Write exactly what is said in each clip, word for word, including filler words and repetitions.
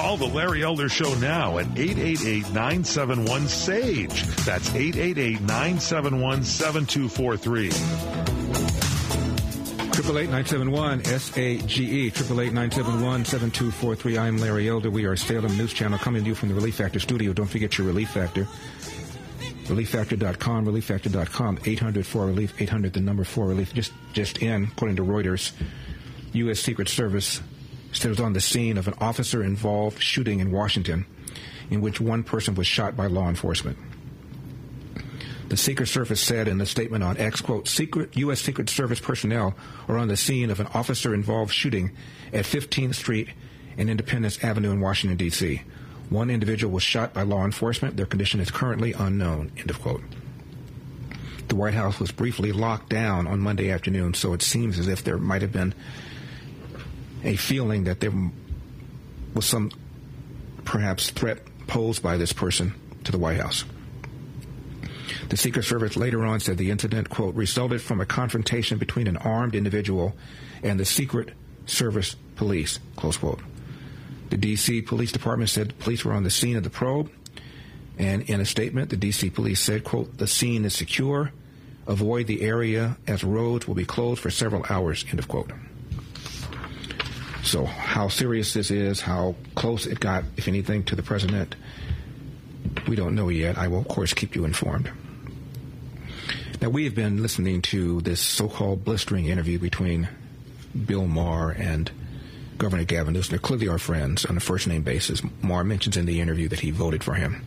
Call the Larry Elder Show now at eight eight eight, nine seven one, S A G E. That's eight eight eight, nine seven one, seven two four three. Triple eight nine seven one S A G E. Triple eight nine seven one seven two four three. I'm Larry Elder. We are Salem News Channel coming to you from the Relief Factor studio. Don't forget your Relief Factor. relief factor dot com. relief factor dot com. eight hundred four relief. eight hundred the number four relief. Just just in, according to Reuters, U S Secret Service said it was on the scene of an officer-involved shooting in Washington, in which one person was shot by law enforcement. The Secret Service said in a statement on X, quote, Secret U S Secret Service personnel are on the scene of an officer-involved shooting at fifteenth Street and Independence Avenue in Washington, D C One individual was shot by law enforcement. Their condition is currently unknown, end of quote. The White House was briefly locked down on Monday afternoon, so it seems as if there might have been a feeling that there was some, perhaps, threat posed by this person to the White House. The Secret Service later on said the incident, quote, resulted from a confrontation between an armed individual and the Secret Service police, close quote. The D C Police Department said police were on the scene of the probe, and in a statement, the D C police said, quote, the scene is secure. Avoid the area as roads will be closed for several hours, end of quote. So how serious this is, how close it got, if anything, to the president, we don't know yet. I will, of course, keep you informed. Now, we have been listening to this so-called blistering interview between Bill Maher and Governor Gavin Newsom. They're clearly our friends on a first-name basis. Maher mentions in the interview that he voted for him.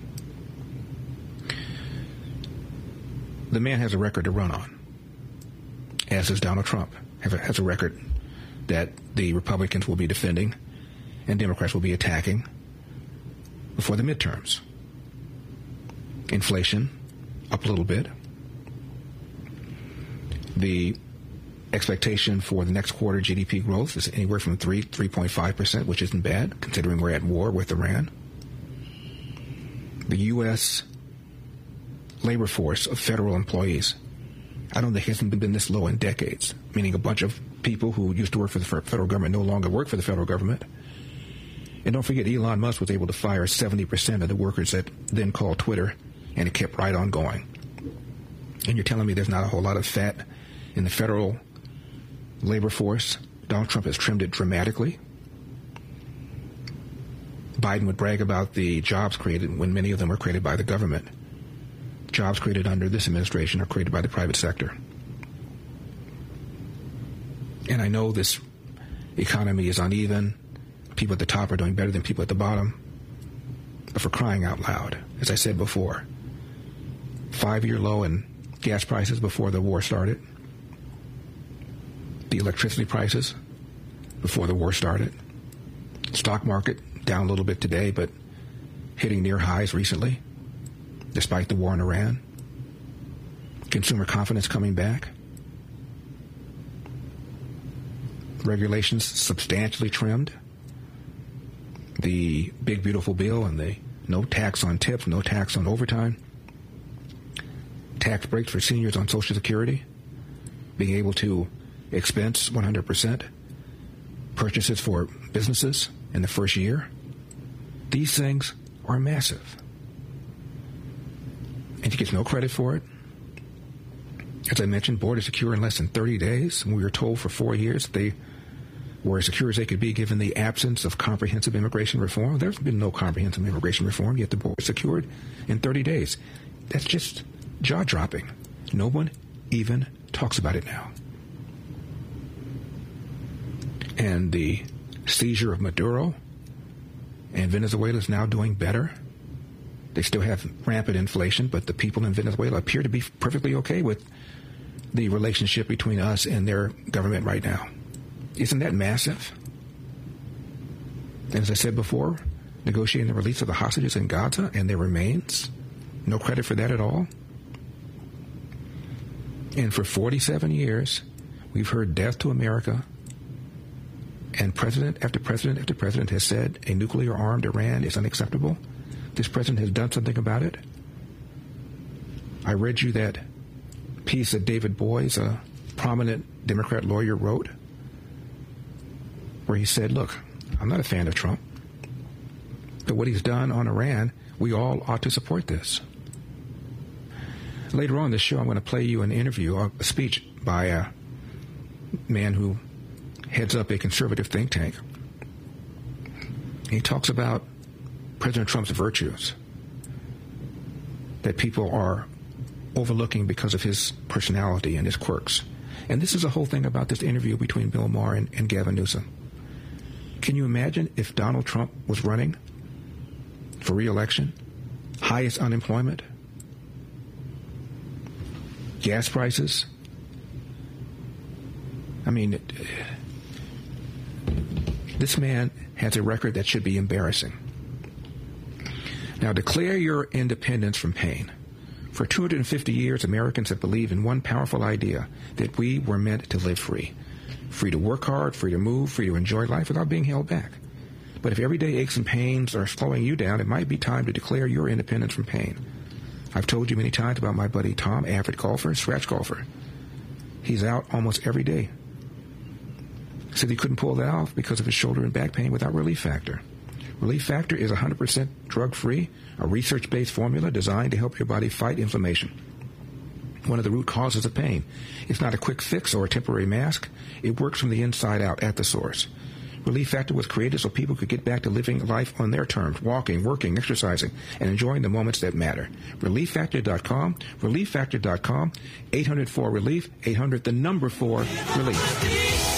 The man has a record to run on, as does Donald Trump, has a record that the Republicans will be defending and Democrats will be attacking before the midterms. Inflation up a little bit. The expectation for the next quarter G D P growth is anywhere from three, three point five percent, which isn't bad, considering we're at war with Iran. The U S labor force of federal employees, I don't think it hasn't been this low in decades, meaning a bunch of people who used to work for the federal government no longer work for the federal government. And don't forget, Elon Musk was able to fire seventy percent of the workers that then called Twitter, and it kept right on going. And you're telling me there's not a whole lot of fat in the federal labor force? Donald Trump has trimmed it dramatically. Biden would brag about the jobs created when many of them were created by the government. Jobs created under this administration are created by the private sector. And I know this economy is uneven. People at the top are doing better than people at the bottom. But for crying out loud, as I said before, five-year low in gas prices before the war started. The electricity prices before the war started. Stock market down a little bit today, but hitting near highs recently, despite the war in Iran. Consumer confidence coming back. Regulations substantially trimmed. The big, beautiful bill and the no tax on tips, no tax on overtime. Tax breaks for seniors on Social Security. Being able to expense one hundred percent purchases for businesses in the first year. These things are massive. And he gets no credit for it. As I mentioned, border secure in less than thirty days. And we were told for four years they were as secure as they could be given the absence of comprehensive immigration reform. There's been no comprehensive immigration reform, yet the border secured in thirty days. That's just jaw-dropping. No one even talks about it now. And the seizure of Maduro, and Venezuela is now doing better. They still have rampant inflation, but the people in Venezuela appear to be perfectly okay with the relationship between us and their government right now. Isn't that massive? And as I said before, negotiating the release of the hostages in Gaza and their remains, no credit for that at all. And for forty-seven years, we've heard death to America, and president after president after president has said a nuclear-armed Iran is unacceptable. This president has done something about it. I read you that piece that David Boies, a prominent Democrat lawyer, wrote, where he said, look, I'm not a fan of Trump. But what he's done on Iran, we all ought to support this. Later on in this show, I'm going to play you an interview, a speech by a man who heads up a conservative think tank. He talks about President Trump's virtues that people are overlooking because of his personality and his quirks. And this is the whole thing about this interview between Bill Maher and, and Gavin Newsom. Can you imagine if Donald Trump was running for re-election? Highest unemployment, gas prices. I mean, this man has a record that should be embarrassing. Now, declare your independence from pain. For two hundred fifty years, Americans have believed in one powerful idea, that we were meant to live free. Free to work hard, free to move, free to enjoy life without being held back. But if everyday aches and pains are slowing you down, it might be time to declare your independence from pain. I've told you many times about my buddy Tom, avid golfer, scratch golfer. He's out almost every day. Said he couldn't pull that off because of his shoulder and back pain without Relief Factor. Relief Factor is one hundred percent drug-free, a research-based formula designed to help your body fight inflammation, one of the root causes of pain. It's not a quick fix or a temporary mask. It works from the inside out at the source. Relief Factor was created so people could get back to living life on their terms, walking, working, exercising, and enjoying the moments that matter. relief factor dot com, relief factor dot com, eight hundred four relief, eight hundred the number four relief.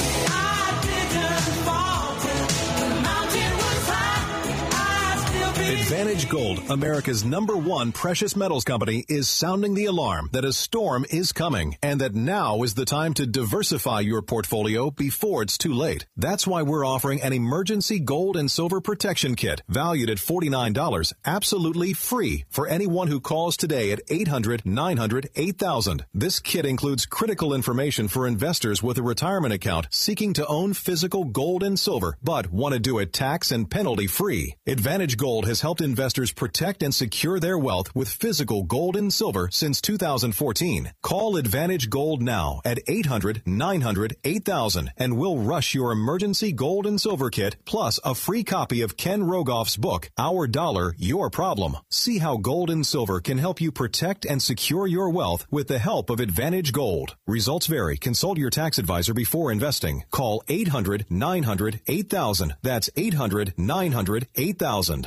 Advantage Gold, America's number one precious metals company, is sounding the alarm that a storm is coming and that now is the time to diversify your portfolio before it's too late. That's why we're offering an emergency gold and silver protection kit valued at forty-nine dollars, absolutely free for anyone who calls today at eight hundred, nine hundred, eight thousand. This kit includes critical information for investors with a retirement account seeking to own physical gold and silver, but want to do it tax and penalty free. Advantage Gold has helped investors protect and secure their wealth with physical gold and silver since two thousand fourteen. Call Advantage Gold now at eight hundred, nine hundred, eight thousand and we'll rush your emergency gold and silver kit plus a free copy of Ken Rogoff's book, Our Dollar, Your Problem. See how gold and silver can help you protect and secure your wealth with the help of Advantage Gold. Results vary. Consult your tax advisor before investing. Call eight hundred, nine hundred, eight thousand. That's eight hundred, nine hundred, eight thousand.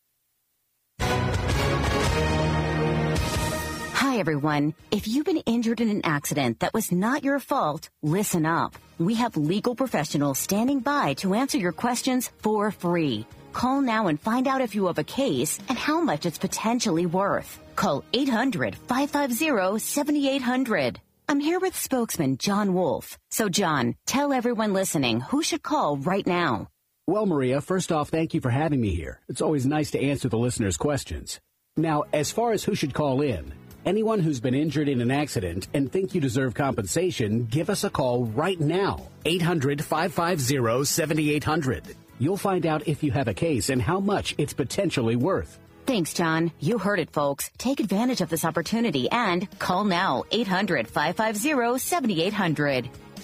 Hi, everyone. If you've been injured in an accident that was not your fault, listen up. We have legal professionals standing by to answer your questions for free. Call now and find out if you have a case and how much it's potentially worth. Call eight hundred, five five zero, seven eight zero zero. I'm here with spokesman John Wolf. So, John, tell everyone listening who should call right now. Well, Maria, first off, thank you for having me here. It's always nice to answer the listeners' questions. Now, as far as who should call in, anyone who's been injured in an accident and think you deserve compensation, give us a call right now. eight hundred, five five zero, seven eight zero zero. You'll find out if you have a case and how much it's potentially worth. Thanks, John. You heard it, folks. Take advantage of this opportunity and call now. eight hundred, five five zero, seven eight zero zero.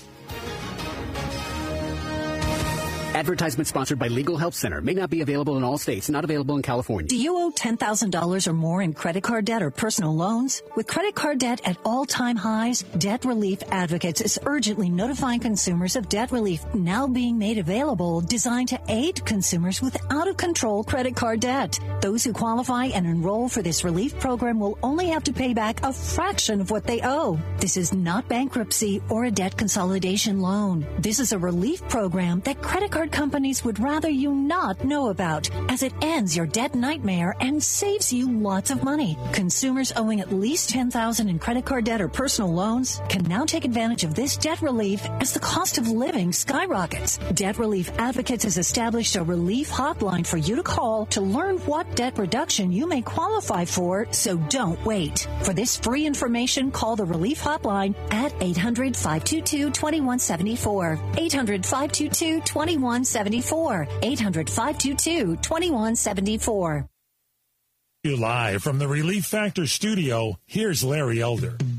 Advertisement sponsored by Legal Help Center. May not be available in all states. Not available in California. Do you owe ten thousand dollars or more in credit card debt or personal loans? With credit card debt at all-time highs, Debt Relief Advocates is urgently notifying consumers of debt relief now being made available, designed to aid consumers with out-of-control credit card debt. Those who qualify and enroll for this relief program will only have to pay back a fraction of what they owe. This is not bankruptcy or a debt consolidation loan. This is a relief program that credit card companies would rather you not know about, as it ends your debt nightmare and saves you lots of money. Consumers owing at least ten thousand dollars in credit card debt or personal loans can now take advantage of this debt relief as the cost of living skyrockets. Debt Relief Advocates has established a relief hotline for you to call to learn what debt reduction you may qualify for, so don't wait. For this free information, call the relief hotline at eight hundred, five two two, two one seven four. eight hundred, five two two, two one seven four. eight hundred, five two two, two one seven four. You live from the Relief Factor studio, here's Larry Elder.